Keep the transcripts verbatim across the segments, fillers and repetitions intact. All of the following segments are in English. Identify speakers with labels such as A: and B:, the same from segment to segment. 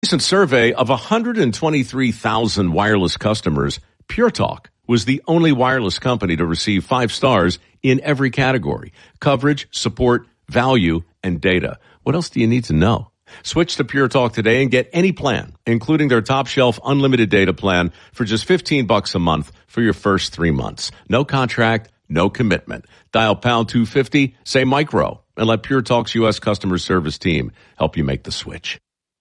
A: Recent survey of one hundred twenty-three thousand wireless customers, Pure Talk was the only wireless company to receive five stars in every category: coverage, support, value, and data. What else do you need to know? Switch to Pure Talk today and get any plan, including their top shelf unlimited data plan for just fifteen bucks a month for your first three months. No contract, no commitment. Dial pound two fifty, say micro, and let Pure Talk's U S customer service team help you make the switch.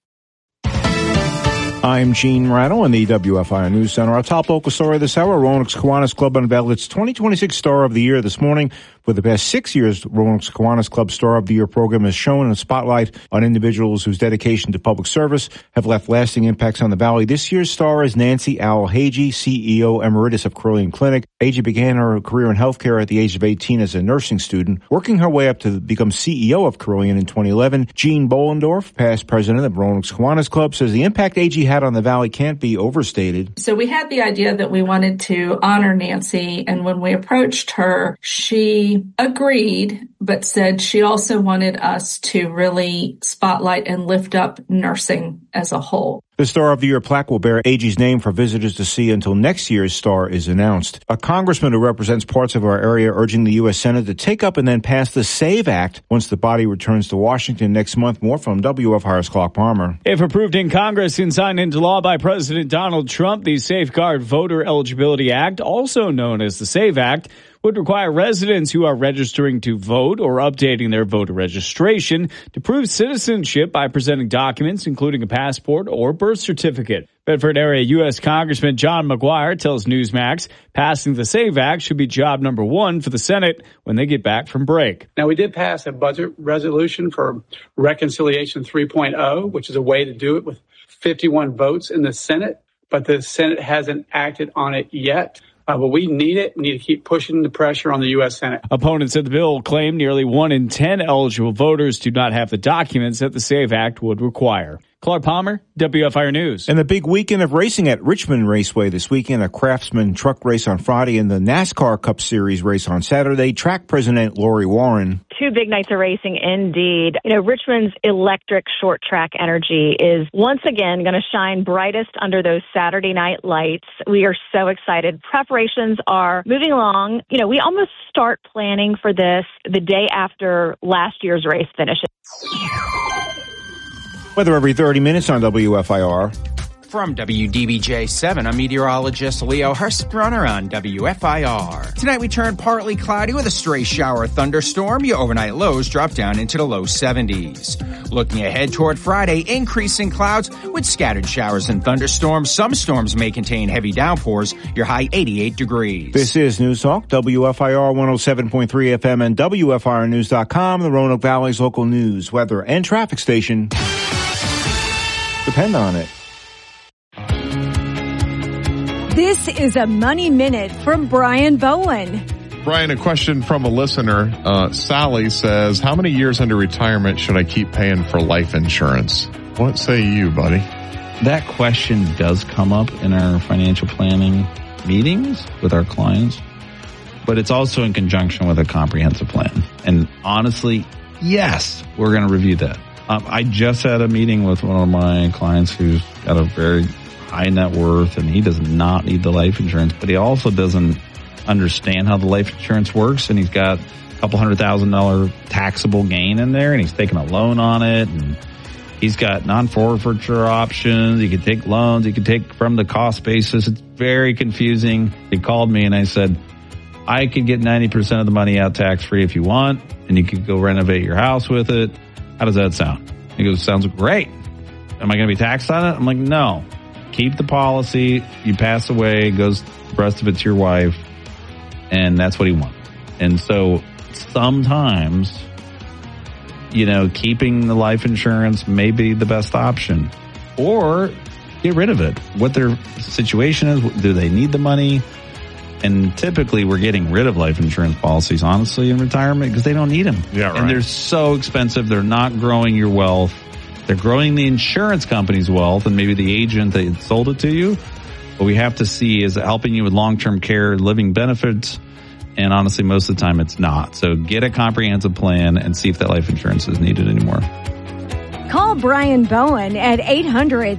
B: I'm Gene Rattle in the W F I R News Center. Our top local story this hour, Roanoke's Kiwanis Club unveiled its twenty twenty-six Star of the Year this morning. For the past six years, Roanoke's Kiwanis Club Star of the Year program has shown a spotlight on individuals whose dedication to public service have left lasting impacts on the Valley. This year's star is Nancy Owl Hagee, C E O Emeritus of Carilion Clinic. Hagee began her career in healthcare at the age of eighteen as a nursing student, working her way up to become C E O of Carilion in twenty eleven. Gene Bollendorf, past president of Roanoke's Kiwanis Club, says the impact Hagee had on the Valley can't be overstated.
C: So we had the idea that we wanted to honor Nancy, and when we approached her, she agreed, but said she also wanted us to really spotlight and lift up nursing as a whole.
B: The Star of the Year plaque will bear Hagee's name for visitors to see until next year's star is announced. A congressman who represents parts of our area urging the U S Senate to take up and then pass the SAVE Act once the body returns to Washington next month. More from W F I R's Clark Palmer.
D: If approved in Congress and signed into law by President Donald Trump, the Safeguard Voter Eligibility Act, also known as the SAVE Act, would require residents who are registering to vote or updating their voter registration to prove citizenship by presenting documents including a passport or birth certificate. Bedford area U S Congressman John McGuire tells Newsmax passing the SAVE Act should be job number one for the Senate when they get back from break.
E: Now, we did pass a budget resolution for Reconciliation three point oh, which is a way to do it with fifty-one votes in the Senate, but the Senate hasn't acted on it yet. Uh, but we need it. We need to keep pushing the pressure on the U S Senate.
D: Opponents of the bill claim nearly one in ten eligible voters do not have the documents that the SAVE Act would require. Clark Palmer, W F I R News.
B: And the big weekend of racing at Richmond Raceway this weekend, a Craftsman truck race on Friday and the NASCAR Cup Series race on Saturday. Track president Lori Warren.
F: Two big nights of racing indeed. You know, Richmond's electric short track energy is once again going to shine brightest under those Saturday night lights. We are so excited. Preparations are moving along. You know, we almost start planning for this the day after last year's race finishes.
B: Weather every thirty minutes on W F I R.
G: From W D B J seven, I'm meteorologist Leo Hurst-Brunner on W F I R. Tonight we turn partly cloudy with a stray shower thunderstorm. Your overnight lows drop down into the low seventies. Looking ahead toward Friday, increasing clouds with scattered showers and thunderstorms. Some storms may contain heavy downpours. Your high eighty-eight degrees.
B: This is News Talk, W F I R one oh seven point three F M and W F I R news dot com, the Roanoke Valley's local news, weather, and traffic station. Depend on it.
H: This is a Money Minute from Brian Bowen.
I: Brian, a question from a listener. Uh, Sally says, how many years into retirement should I keep paying for life insurance? What say you, buddy?
J: That question does come up in our financial planning meetings with our clients, but it's also in conjunction with a comprehensive plan. And honestly, yes, we're going to review that. Um, I just had a meeting with one of my clients who's got a very high net worth, and he does not need the life insurance, but he also doesn't understand how the life insurance works, and he's got a couple hundred thousand dollar taxable gain in there, and he's taking a loan on it, and he's got non-forfeiture options. He could take loans. He could take from the cost basis. It's very confusing. He called me, and I said, I could get ninety percent of the money out tax-free if you want, and you could go renovate your house with it. How does that sound? He goes, sounds great. Am I going to be taxed on it? I'm like, no. Keep the policy. You pass away, goes the rest of it to your wife, and that's what he wants. And so sometimes, you know, keeping the life insurance may be the best option, or get rid of it. What their situation is, do they need the money? And typically we're getting rid of life insurance policies, honestly, in retirement because they don't need them.
I: Yeah, right.
J: And they're so expensive. They're not growing your wealth. They're growing the insurance company's wealth and maybe the agent that sold it to you. What we have to see is it helping you with long-term care, living benefits. And honestly, most of the time it's not. So get a comprehensive plan and see if that life insurance is needed anymore.
H: Call Brian Bowen at eight hundred,